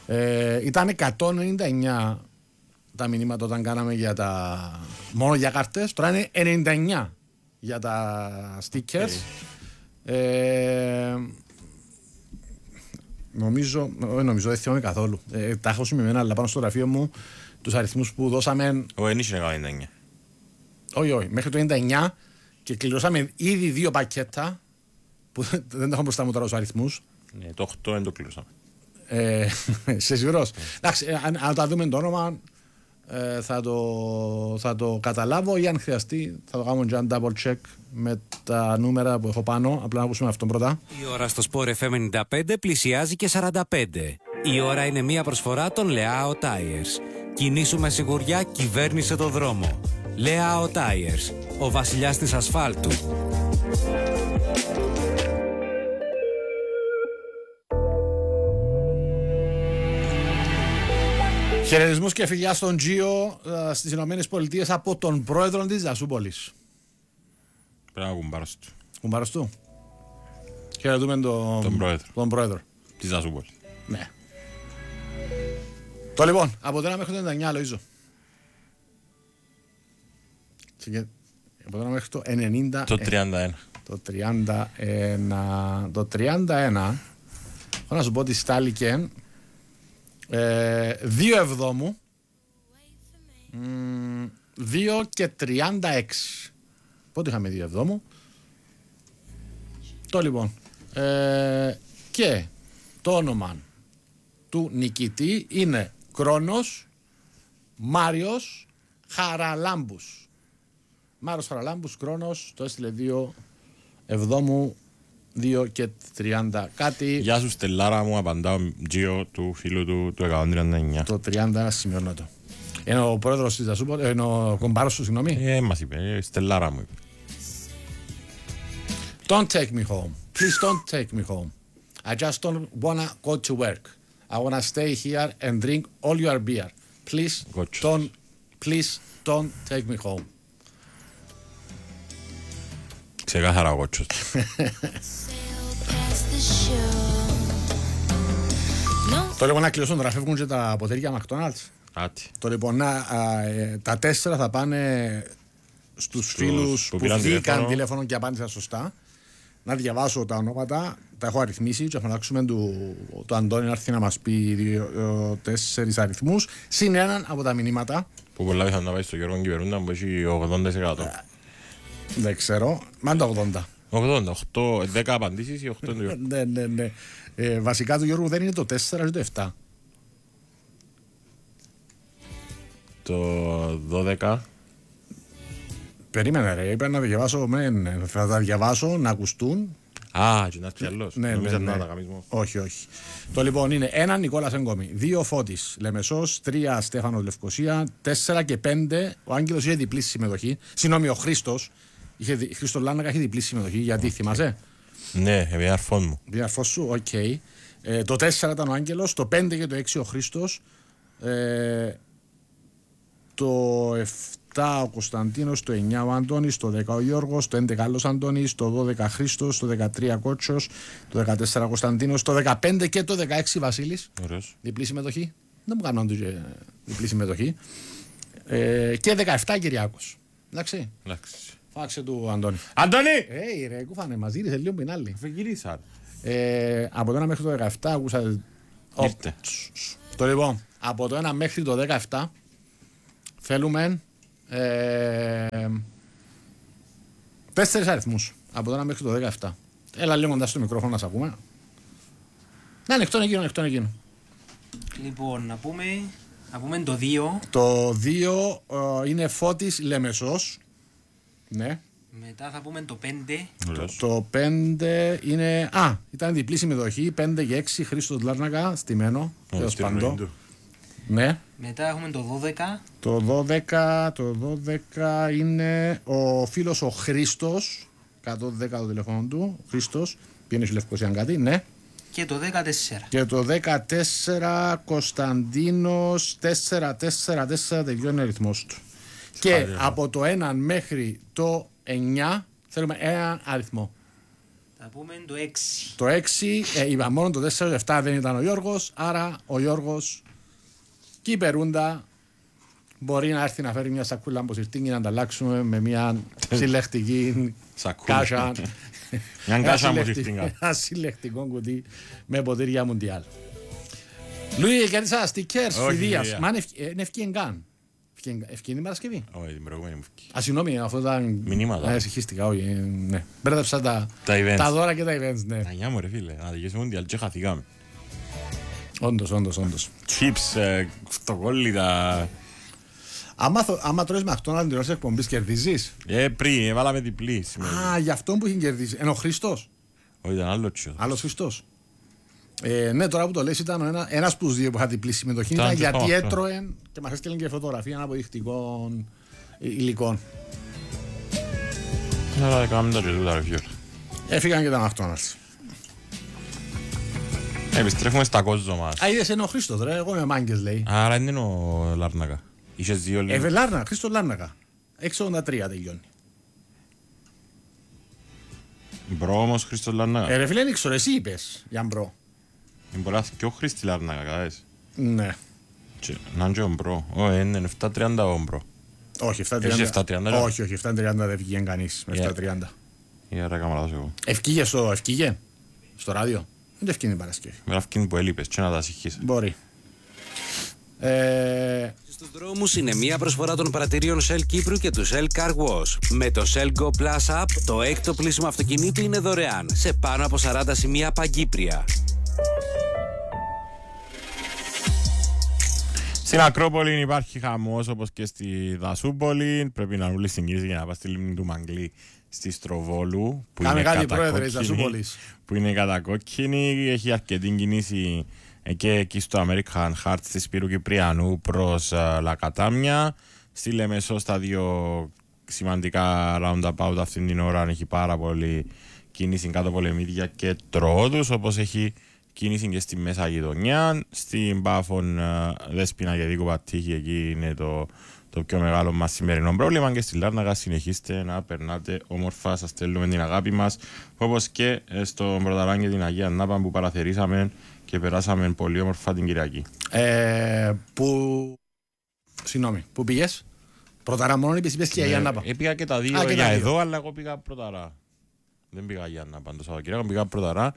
Ήταν 199 τα μηνύματα όταν κάναμε μόνο για κάρτες. Τώρα είναι 99 για τα stickers. Νομίζω, δεν θυμάμαι καθόλου. Τα έχω σημειωμένα, αλλά πάνω στο γραφείο μου τους αριθμούς που δώσαμε. Όχι, είναι 99. Όχι, μέχρι το 99 και κληρώσαμε ήδη 2 πακέτα που δεν τα έχω μπροστά μου τώρα τους αριθμούς. Ναι, το 8 δεν το κληρώσαμε. Σε σίγουρος. Εντάξει, αν τα δούμε το όνομα θα το καταλάβω ή αν χρειαστεί θα το κάνουμε και ένα double check με τα νούμερα που έχω πάνω. Απλά να ακούσουμε αυτόν πρώτα. Η ώρα στο Sport FM 95 πλησιάζει και 45. Η ώρα είναι μια προσφορά των Leao Tires. Κινήσου με σιγουριά, κυβέρνησε το δρόμο. Leao Tires, ο βασιλιάς της ασφάλτου. Χαιρετισμούς και φιλιά στον Τζίο στις Ηνωμένες Πολιτείες από τον πρόεδρο της Ζασούπολης. Πρέπει να κουμπάρος του. Κουμπάρος του. Χαιρετούμε τον πρόεδρο της Ζασούπολης. Ναι. Το λοιπόν, από τώρα μέχρι το 99 Λοΐζο. Από τώρα μέχρι το 90. Το 31. Το 31. Έχω να σου πω ότι στάληκε 2 εβδόμου 2 και 36. Πότε είχαμε 2 εβδόμου. Το λοιπόν και το όνομα του νικητή είναι Κρόνος Μάριος Χαραλάμπους. Μάριος Χαραλάμπους, Κρόνος, το έστειλε 2 εβδόμου 2 και 30 κάτι. Γεια σου Στελάρα μου, απαντάω Τζιο του φίλου του 139. Το 30 σημειώνω το. Είναι ο πρόεδρος της Ζασούπολης, είναι ο κομπάρος του, συγγνώμη. Μας είπε, Στελάρα μου είπε. Don't take me home. Please don't take me home. I just don't wanna go to work. I wanna stay here and drink all your beer. Please don't take me home. Ξεκάθαρα ο κότσος. Το λοιπόν να κλείσουν, τώρα φεύγουν και τα ποτήρια McDonald's. Το λοιπόν τα 4 θα πάνε στους φίλους που βγήκαν τηλέφωνο και απάντησαν σωστά. Να διαβάσω τα ονόματα, τα έχω αριθμίσει και θα φωνάξουμε το Αντώνη να έρθει να μας πει 2-4 αριθμούς συν έναν από τα μηνύματα. Που πολλά πιθανόν να πάει στο Γιώργο Κυπερούντα που έχει 80%. Δεν ξέρω, μάντα 80. 10 απαντήσεις ή 8 είναι το Γιώργο. Ναι. Βασικά του Γιώργου δεν είναι το 4 ή το 7. Το 12. Περίμενε ρε, είπα να τα διαβάσω, θα τα διαβάσω, να ακουστούν. Και να έρθει άλλος. Ναι. Όχι. Το λοιπόν είναι 1 Νικόλας Εγκόμη, 2 Φώτης Λεμεσός, 3 Στέφανος Λευκοσία, 4 και 5 ο Άγγελος είχε διπλή συμμετοχή. Συγγνώμη, ο Χρήστος Λάνακα είχε διπλή συμμετοχή, γιατί θυμάσαι? Ναι, με αρφόν μου. Με αρφόν σου, οκ. Το 4 ήταν ο Άγγελος, το 5 και το 6 ο Χρήστος, το 7 ο Κωνσταντίνος, το 9 ο Αντώνης, το 10 ο Γιώργος, το 11 άλλος Αντώνης, το 12 Χρήστος, το 13 Κότσος, το 14 Κωνσταντίνος, το 15 και το 16 Βασίλης. Ωραίος. Διπλή συμμετοχή. Δεν μου κάνουν διπλή συμμετοχή. Και 17 Κυριάκος. Εντάξει. Φάξε του Αντώνη. Αντώνη! Ρε, κούφανε, μας γύρισε λίγο την άλλη. Φεγγυρίσα. Από το 1 μέχρι το 17 ακούσατε. Ήρθε. Το λοιπόν, από το 1 μέχρι το 17 θέλουμε 4 αριθμούς. Από το 1 μέχρι το 17. Έλα λίγο κοντά στο μικρόφωνο να σ' ακούμε. Να, ανοιχτό εκείνο. Λοιπόν, να πούμε το 2. Το 2 είναι Φώτης Λεμεσός. Ναι. Μετά θα πούμε το 5. Το 5 είναι. Ήταν διπλή συμμετοχή. 5 και 6 Χρήστος Λάρνακα. Στημένο. Ναι. Μετά έχουμε το 12. Το 12 είναι ο φίλος ο Χρήστος. 110 το τηλέφωνο του. Χρήστος. Πήγαινε στη Λευκοσία κάτι. Ναι. Και το 14. Και το 14 Κωνσταντίνος 444 τελειώνει ο αριθμός του. Και από το 1 μέχρι το 9 θέλουμε έναν αριθμό. Θα πούμε το 6. Το 6, είπα μόνο το 4, το 7 δεν ήταν ο Γιώργος, άρα ο Γιώργος κυπερούντα μπορεί να έρθει να φέρει μια σακούλα από σιρτίνγκι να ανταλλάξουμε με μια συλλεκτική κάσα. Μια κάσα από σιρτίνγκα. Ένα συλλεκτικό κουτί με ποτήρια Μουντιάλ. Λουί, κέρδισα στικέρς φιδίας. Μα είναι ευκαιρία καν. Ευκαιρία την Παρασκευή. Όχι, την προηγούμενη μου ευκαιρία. Συγγνώμη, αυτό ήταν... Μηνύματα. Συγχύστηκα, όχι. Μπέρδεψα τα δώρα και τα events, ναι. Τα νιά μου ρε φίλε, να δικαιώσουμε Μουντιάλ και χαθήκαμε. Όντως. Chips, φτωκόλλητα. Άμα τρώεις McDonald's την ώρα της εκπομπής κερδίζεις. Πριν, έβαλαμε διπλή. Α, γι' αυτό που είχε κερδίσει. Ενώ ο Χριστός. Όχι, ήταν άλλο τσιο. Άλλος Χριστός. Ναι, τώρα που το λες ήταν ένας από τους δύο που είχα διπλή συμμετοχή. Ήταν γιατί έτρωε και μας έστειλαν και φωτογραφία αποδεικτικών υλικών. Άρα κάναμε τα και τούτα ρε φίλε. Έφυγαν και τα McDonald's. Επιστρέφουμε στα κόσμο μας. Α, είδες είναι ο Χριστός ρε, εγώ είμαι μάγκες λέει. Άρα είναι ο Λάρνακα. Είχες δύο λίγο. Λάρνακα, Χριστός Λάρνακα. 683 τελειώνει. Μπρο όμως Χριστός Λάρνακα. Ρε φίλε, δεν ξέρω, εσύ είπες για μπρο. Είναι πολλά και ο Χριστή Λάρνακα, κατάλαβες. Ναι. Να είναι και ο μπρο. Όχι, είναι 730 ο μπρο. Όχι, 730. Έχει 730. Όχι, 730 δεν βγήκε κανείς με 730. Άρα κάμα λάθος εγώ. Ευκήγε στο ράδιο. Δεν ευκήγε την Παρασκευή. Με αυτήν που έλειπες και να τα συγχύσεις. Μπορεί. Στους δρόμους είναι μια προσφορά των πρατηρίων Shell Κύπρου και του Shell Car Wash. Με το Shell Go Plus App, το έκτο πλήσιμο αυτοκινήτου είναι δωρεάν σε πάνω από 40 σημεία παγκύπρια. Στην Ακρόπολη υπάρχει χαμός όπως και στη Δασούπολη. Πρέπει να ούλεις στην κίνηση για να πας στη λίμνη του Μαγκλή στη Στροβόλου. Κάνε κάτι πρόεδρε της Δασούπολης. Που είναι κατακόκκινη. Έχει αρκετή κίνηση και εκεί στο American Heart της Σπύρου Κυπριανού προς Λακατάμια. Στη Λεμεσό στα δύο σημαντικά roundabout αυτήν την ώρα έχει πάρα πολύ κίνηση κάτω από Λεμίδια και Τροόδους, όπως έχει κίνηση και στη Μέσα Γειτονιά. Στην Πάφων Δέσποινα και Δίκου Πατήχη, εκεί είναι το πιο μεγάλο μας σημερινό πρόβλημα. Και στη Λάρνακα συνεχίστε να περνάτε όμορφα, σας στέλνουμε την αγάπη μας, όπως και στο Πρωταράν και την Αγία Νάπα που παραθερήσαμε και περάσαμε πολύ όμορφα την Κυριακή. Συγγνώμη, πού πήγες? Πρωταρά μόνο είπες και Αγία Νάπα. Πήγα και τα δύο για εδώ, αλλά εγώ πήγα Πρωταρά. Δεν πήγα Αγία Νάπα το Σαββατοκύριακο, πήγα Πρωταρά.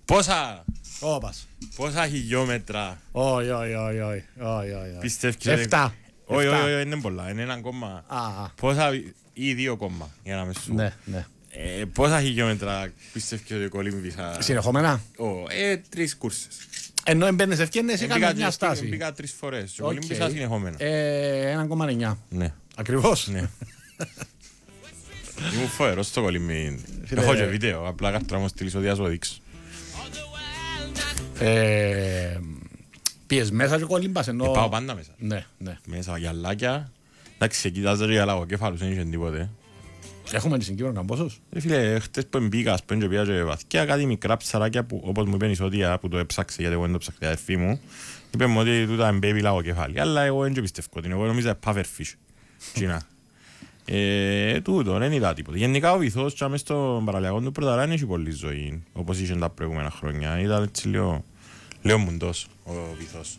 Πόσα χιλιόμετρα? Όχι. Πιστεύεις? 7. Όχι, είναι πολλά, είναι 1,. Πόσα ή 2, για να με σου. Ναι. Πόσα χιλιόμετρα πιστεύεις ότι κολύμβησα? Συνεχόμενα? 3 κούρσες. Ενώ εμπαίνες ευκαιρίες έκανες μια στάση. Πήγα 3 φορές και κολύμβησα συνεχόμενα. 1,9. Ναι. Ακριβώς. Ναι. Ήμουν φοερός στο κολύμβι. Έχω και βίντεο, απλά κάρτρα μου στείλεις ότι ας το δείξω. Πήγες μέσα και κολύμπας ενώ... Πάω πάντα μέσα. Ναι. Μέσα γυαλάκια. Εντάξει, κοιτάζω για λαγοκέφαλους, δεν είχε τίποτε. Έχουμε στην Κύπρο καμπόσους. Φίλε, χτες που μπήκα, ας πούμε και πήγα και βαθιά, κάτι μικρά ψαράκια που, όπως μου είπαν η Σωτία, που το έψαξε, γιατί εγώ δεν το ψάξε, η αδερφή μου, είπε μου ότι τούτα είναι baby λαγοκέφαλοι. Αλλά εγώ δεν πιστεύω ότι είναι, εγώ νομίζω pufferfish. Κίνα. Τούτο, δεν είδα τίποτα. Γενικά ο βυθός και μες στο παραλιακό του Πρωταρά δεν έχει πολύ ζωή, όπως είχε τα προηγούμενα χρόνια. Ήταν έτσι λίγο μουντός ο βυθός.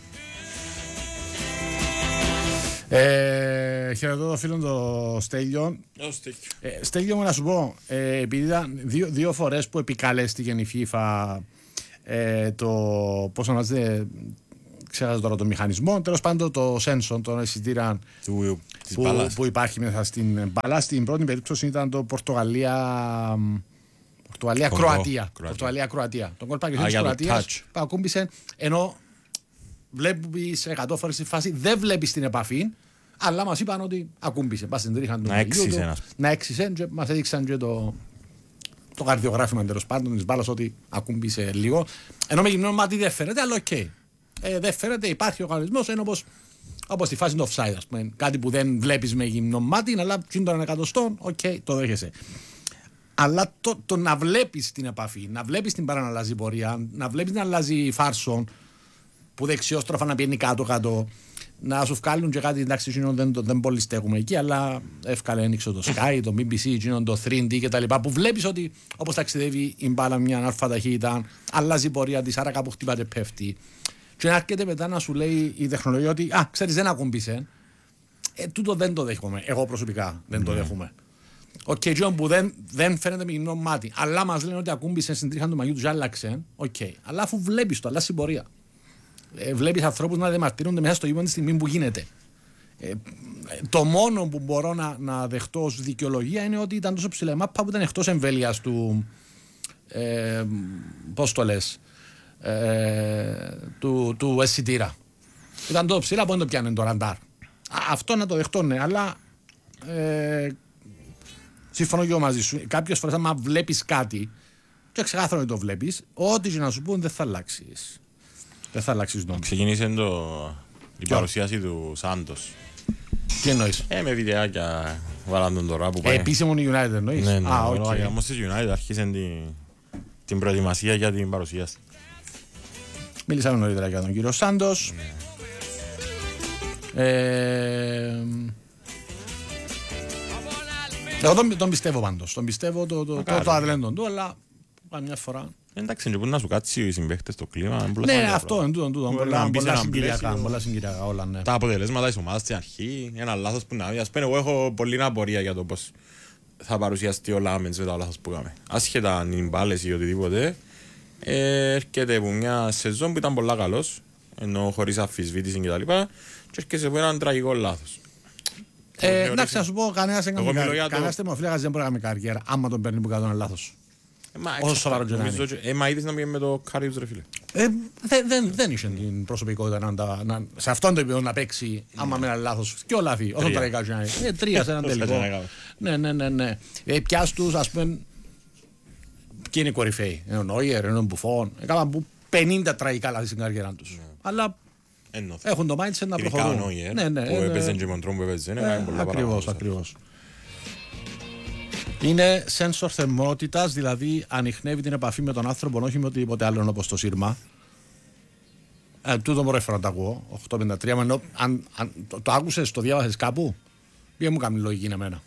Χαιρετώ το φίλο το Στέλιο. Στέλιο μου να σου πω, επειδή ήταν δύο φορές που επικαλέστηκε η FIFA το πώς ονομάζεται, ξέχασα τώρα το μηχανισμό, τέλος πάντων το Σένσον, το αισθητήρα που υπάρχει μέσα στην μπάλα. Στην πρώτη περίπτωση ήταν το Πορτογαλία-Κροατία. Πορτογαλία-Κροατία. Τον κόλπακι της Κροατίας που ακούμπησε, ενώ βλέπεις 100 φορές στη φάση, δεν βλέπεις την επαφή, αλλά μας είπαν ότι ακούμπησε. Πας στην τρίχα του να έξισε και μας έδειξαν και το καρδιογράφημα τέλος πάντων της μπάλας ότι ακούμπησε λίγο. Ενώ με γυμνό μάτι δεν φαίνεται, αλλά οκ. Δεν φαίνεται, υπάρχει ο κανονισμός, είναι όπως στη φάση του offside, ας πούμε. Κάτι που δεν βλέπεις με γυμνό μάτι, αλλά τον εκατοστό, οκ, το δέχεσαι. Αλλά το να βλέπεις την επαφή, να βλέπεις την μπάλα να αλλάζει πορεία, να βλέπεις να αλλάζει φάρσον, που δεξιόστροφα να πηγαίνει κάτω-κάτω, να σου βγάλουν και κάτι, εντάξει, δεν πολύ στέκουμε εκεί, αλλά εύκολα ένοιξε το Sky, το BBC, το 3D κτλ. Που βλέπεις ότι όπως ταξιδεύει η μπάλα μια αλφα ταχύτητα, αλλάζει η πορεία της, άρα κάπου χτυπάται, πέφτει. Και έρχεται μετά να σου λέει η τεχνολογία ότι ξέρεις, δεν ακούμπησε. Τούτο δεν το δέχομαι. Εγώ προσωπικά δεν το δέχομαι. Οκ, που δεν φαίνεται με κοινό μάτι, αλλά μας λένε ότι ακούμπησε στην τρίχα του μαγιού του, άλλαξε. Οκ, αλλά αφού βλέπεις το, αλλάζει η πορεία. Βλέπεις ανθρώπους να διαμαρτύρονται μέσα στο γήπεδο τη στιγμή που γίνεται. Το μόνο που μπορώ να δεχτώ ως δικαιολογία είναι ότι ήταν τόσο ψηλά η μάπα που ήταν εκτός εμβέλειας του. Πώς το λες, του αισθητήρα. Ήταν τόσο ψηλά που δεν το πιάνε το ραντάρ. Αυτό να το δεχτώ, ναι, αλλά συμφωνώ και μαζί σου. Κάποιες φορές, άμα βλέπεις κάτι, και ξεκάθαρο ότι το βλέπεις, ό,τι και να σου πούν δεν θα αλλάξεις. Δεν θα αλλάξεις νόμο. Ξεκίνησε η παρουσίαση του Σάντος. Τι εννοείς? Με βιντεάκια βάλαν τον τώρα που πάει. Επίσημο η United εννοείς? Ναι, όμως της United άρχισε την προετοιμασία για την παρουσίαση. Μίλησαμε νωρίτερα για τον κύριο Σάντος. Εγώ τον πιστεύω πάντως. Τον πιστεύω το ατλέντον του, αλλά καμιά φορά. Εντάξει, και πού να σου κάτσει οι συμπαίχτες στο κλίμα. Ναι, αυτό είναι τούτο. Πολλά συγκυριακά όλα. Τα αποτελέσματα της ομάδας στην αρχή, ένα λάθος που να δει. Ας πούμε, εγώ έχω πολλή απορία για το πώς θα παρουσιαστεί ο Λάμεντς με τα λάθος που κάνουμε. Άσχετα αν είναι μπάλες ή οτιδήποτε, έρχεται από μια σεζόν που ήταν πολλά καλός, ενώ χωρίς αμφισβήτηση κτλ. Και έρχεται από έναν τραγικό λάθος. Εντάξει, να σου πω, κανένας δεν μπορεί να κάνει καριέρα άμα τον παίρνει που κάνει ένα λάθος. Όσο σοβαρό και να είναι. Μα είδες να πήγαινε με το Κάριους ρε φίλε. Δεν είχε την προσωπικότητα σε αυτόν το επίπεδο να παίξει άμα με ένα λάθος. Και όλα λάθη, όσο τραγικά και να είναι. 3 σε έναν τελικό. Ναι. Πιάσ' τους, ας πούμε, ποιοι είναι οι κορυφαίοι. Είναι ο Νόιερ, είναι ο Μπουφόν. Έκαναν 50 τραγικά λάθη στην καριέρα τους. Αλλά έχουν το mindset να προχωρούν. Ειδικά ο Νόιερ, που έπαιζε και με τον τρόπο που έπαιζε. Ακριβώς. Είναι sensor θερμότητας, δηλαδή ανιχνεύει την επαφή με τον άνθρωπο, όχι με οτιδήποτε άλλο όπως το σύρμα. Τούτο μπορώ να το ακούω, 853, ενώ αν το άκουσες, το διάβασες κάπου, δεν μου κάνει λογική εμένα.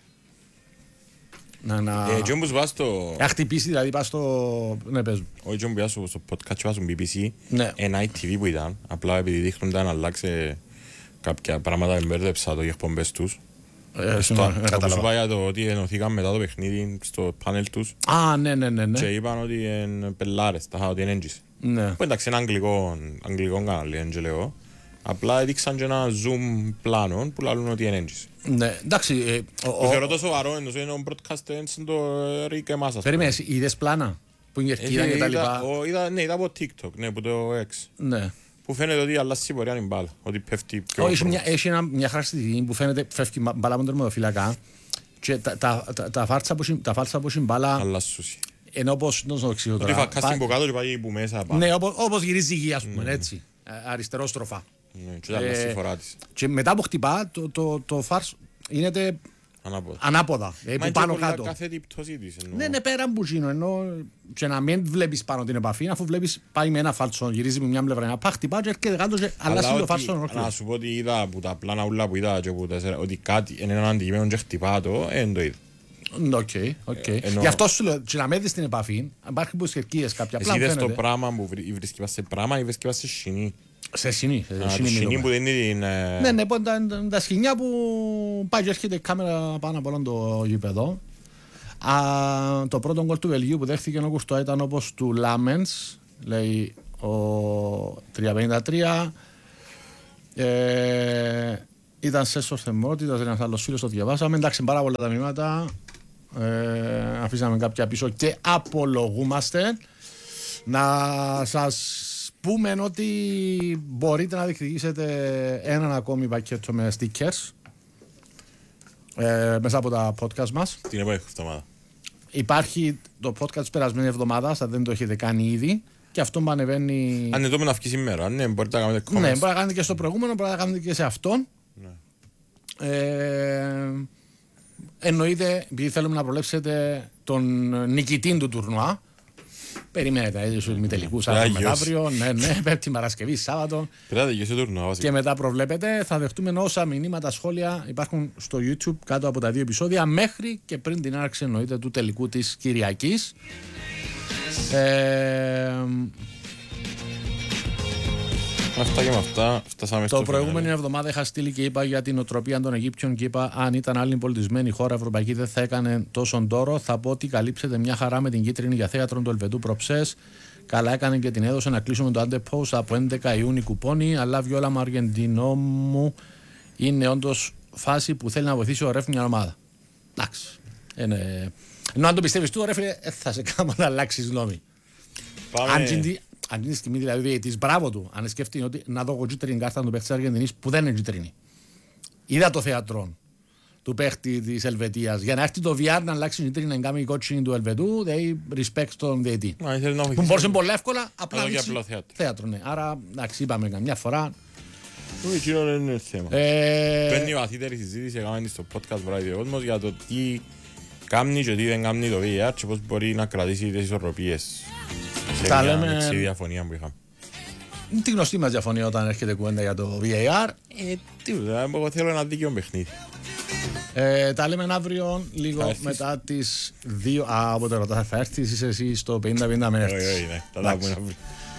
Και όμως πας στο... χτυπήσει δηλαδή, πας στο... Ναι, πες μου. Όχι και όμως πας στο podcast και πας στο BBC, ένα ITV που ήταν, απλά επειδή δείχνονταν να αλλάξει κάποια πράγματα, εμπέρδεψα το για εκπομπές τους. Σου είπα για το ότι ενωθήκαν μετά το παιχνίδι στο πάνελ τους. Ναι. Και είπαν ότι είναι πελάρες, ότι είναι έντζης. Που εντάξει είναι αγγλικό κανάλι, δεν λέω. Απλά έδειξαν και ένα zoom πλάνο που λαλούν ότι είναι έντζης. Ναι, εντάξει. Που θεωρώ το σοβαρό, είναι ο broadcaster, είναι το Rick και εμάς. Περίμενες, είδες πλάνα που είναι κερκίδα και τα λοιπά? Ναι, είδα από TikTok, που το X. Ναι. Που φαίνεται ότι αλλάζει η πορεία είναι μπάλα, ότι πέφτει πιο πρόβλημα. Έχει μια χαρακτηριστική που φαίνεται φεύγει μπάλα από τον τερματοφύλακα και τα φάλτσα που είναι μπάλα... Αλλάσουσι. Ενώ όπως, να το εξηγώ τώρα... Ότι φακάσει από κάτω και πάει που μέσα πάνω. Ναι, όπως γυρίζει η γη, ας πούμε, έτσι. Αριστερόστροφα. Ναι, και αλλάζει η φορά της. Και μετά που χτυπά, το φάρς γίνεται... Ανάποδα. Μα πάνω κάτω. Κάθε την πτώση της. Ναι, πέρα που γίνω. Ενώ και να μην βλέπεις πάνω την επαφή, αφού βλέπεις πάει με ένα φάλτσο, γυρίζει με μια πλευρά, πά χτυπά και έρχεται κάτω και αλλάζει το φάλτσο. Να σου πω ότι είδα από τα πλάνα ούλα που είδα ότι κάτι είναι έναν αντικείμενο και χτυπά το, δεν το είδα. Οκ. Γι' αυτό σου λέω, και να με δεις την επαφή, υπάρχουν που σκερκίες κάποια πλάνα. Εσύ είδες το πράγμα που βρίσκει σε πράγμα ή βρίσκει σε σκηνή. Σε σκηνή. Σκηνή που δεν είναι την... Ναι, τα σκηνιά που πάει και έρχεται η κάμερα πάνω από όλο το γήπεδο. Το πρώτο γκολ του Βελγίου που δέχθηκε ο Κουρτουά ήταν όπως του Λάμεντς, λέει ο 353. Ήταν σε θερμότητας, ένας άλλος φίλος το διαβάσαμε. Εντάξει, πάρα πολλά τα μηνύματα. Αφήσαμε κάποια πίσω και απολογούμαστε. Να σας πούμε ότι μπορείτε να διεκδικήσετε έναν ακόμη πακέτο με stickers μέσα από τα podcast μας. Την επόμενη εβδομάδα. Υπάρχει το podcast της περασμένης εβδομάδας, αν δεν το έχετε κάνει ήδη. Και αυτό που ανεβαίνει. Αν εδώ με να βγει σήμερα, ναι, μπορείτε να κάνετε comments. Ναι, μπορείτε να κάνετε και στο προηγούμενο, μπορείτε να κάνετε και σε αυτόν. Ναι. Εννοείται, επειδή θέλουμε να προλέψετε τον νικητή του τουρνουά, Περιμένετε, στους ημιτελικούς αύριο μεθαύριο, ναι, Πέμπτη, Παρασκευή, Σάββατο. Και μετά προβλέπετε, θα δεχτούμε όσα μηνύματα, σχόλια υπάρχουν στο YouTube κάτω από τα 2 επεισόδια, μέχρι και πριν την άρξη εννοείται του τελικού της Κυριακής. Αυτά και με αυτά φτάσαμε στο προηγούμενη εβδομάδα είχα στείλει και είπα για την οτροπία των Αιγύπτιων και είπα αν ήταν άλλη πολιτισμένη χώρα ευρωπαϊκή δεν θα έκανε τόσο ντόρο. Θα πω ότι καλύψετε μια χαρά με την κίτρινη για θέατρο του Ελβετού προψές. Καλά έκανε και την έδωσε να κλείσουμε το Underpost από 11 Ιούνιου κουπόνι. Αλλά βιόλα μου Αργεντινό μου είναι όντως φάση που θέλει να βοηθήσει ο Ρεφ μια ομάδα. Εντάξει. Ενώ αν το πιστεύεις του, ο Ρεφ θα σε κάνω να αλλάξει γνώμη. Αν την στιγμή δηλαδή της μπράβο του, αν σκεφτεί ότι να δω κίτρινη κάρτα του παίχτη της Αργεντινής που δεν είναι κίτρινη. Είδα το θέατρο του παίχτη της Ελβετίας. Για να έρθει το VR να αλλάξει κίτρινη να κάνει η κότσινη του Ελβετού, they respect τον διαιτή. Που μπορούσε πολύ εύκολα απλά να θέατρο. Ναι. Άρα, εντάξει, είπαμε καμιά φορά. Εκείνο είναι θέμα. Παίρνει βαθύτερη συζήτηση έκαμε στο podcast Βράδυ Κόσμος για το τι κάνει και τι δεν κάνει το VR και πώς μπορεί να κρατήσει τις ισορροπίες. Τα λέμε. Σε διαφωνία που είχαμε. Τι γνωστή μας διαφωνία όταν έρχεται κουβέντα για το VAR. Τίποτα, εγώ θέλω ένα δίκαιο παιχνίδι. Τα λέμε αύριο λίγο μετά τις 2. Από το ρωτά θα έρθεις εσύ στο 50-50 με έρθεις. Όχι, θα τα πούμε αύριο.